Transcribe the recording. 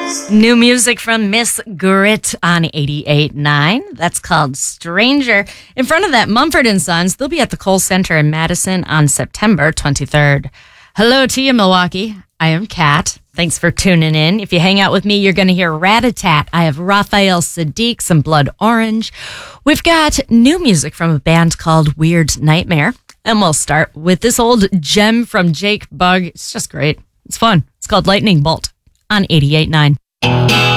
New music from Miss Grit on 88.9. That's called Stranger. In front of that, Mumford & Sons. They'll be at the Kohl Center in Madison on September 23rd. Hello to you, Milwaukee. I am Kat. Thanks for tuning in. If you hang out with me, you're going to hear Rat-a-Tat. I have Raphael Sadiq, some Blood Orange. We've got new music from a band called Weird Nightmare. And we'll start with this old gem from Jake Bugg. It's just great. It's fun. It's called Lightning Bolt on 88.9.